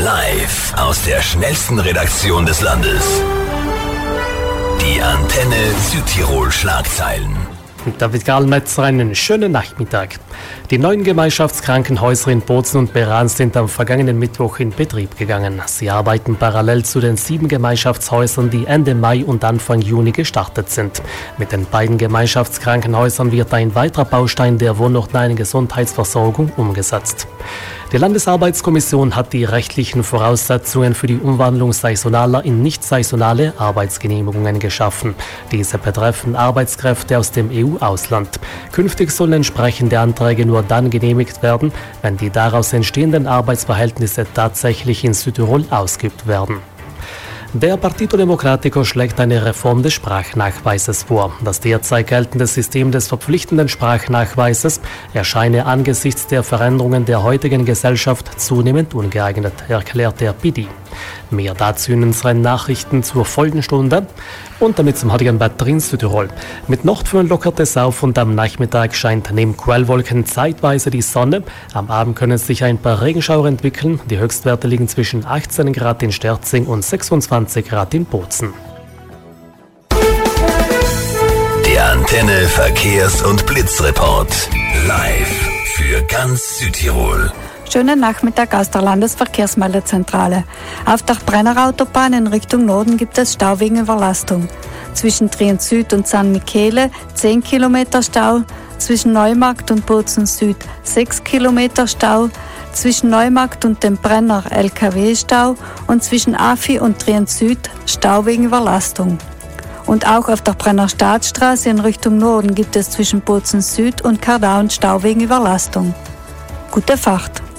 Live aus der schnellsten Redaktion des Landes. Die Antenne Südtirol Schlagzeilen. David Garlmetzer, einen schönen Nachmittag. Die 9 Gemeinschaftskrankenhäuser in Bozen und Beran sind am vergangenen Mittwoch in Betrieb gegangen. Sie arbeiten parallel zu den 7 Gemeinschaftshäusern, die Ende Mai und Anfang Juni gestartet sind. Mit den beiden Gemeinschaftskrankenhäusern wird ein weiterer Baustein der wohnortnahen Gesundheitsversorgung umgesetzt. Die Landesarbeitskommission hat die rechtlichen Voraussetzungen für die Umwandlung saisonaler in nicht-saisonale Arbeitsgenehmigungen geschaffen. Diese betreffen Arbeitskräfte aus dem EU-Ausland. Künftig sollen entsprechende Anträge nur dann genehmigt werden, wenn die daraus entstehenden Arbeitsverhältnisse tatsächlich in Südtirol ausgeübt werden. Der Partito Democratico schlägt eine Reform des Sprachnachweises vor. Das derzeit geltende System des verpflichtenden Sprachnachweises erscheine angesichts der Veränderungen der heutigen Gesellschaft zunehmend ungeeignet, erklärt der PD. Mehr dazu in unseren Nachrichten zur folgenden Stunde und damit zum heutigen Wetter in Südtirol. Mit Nordföhn lockert es auf und am Nachmittag scheint neben Quellwolken zeitweise die Sonne. Am Abend können sich ein paar Regenschauer entwickeln. Die Höchstwerte liegen zwischen 18 Grad in Sterzing und 26 Grad in Bozen. Der Antenne Verkehrs- und Blitzreport. Live für ganz Südtirol. Schönen Nachmittag aus der Landesverkehrsmeldezentrale. Auf der Brennerautobahn in Richtung Norden gibt es Stau wegen Überlastung. Zwischen Trient Süd und San Michele 10 Kilometer Stau, zwischen Neumarkt und Bozen Süd 6 Kilometer Stau, zwischen Neumarkt und dem Brenner LKW-Stau und zwischen Afi und Trient Süd Stau wegen Überlastung. Und auch auf der Brenner Staatsstraße in Richtung Norden gibt es zwischen Bozen Süd und Kardaun Stau wegen Überlastung. Gute Fahrt!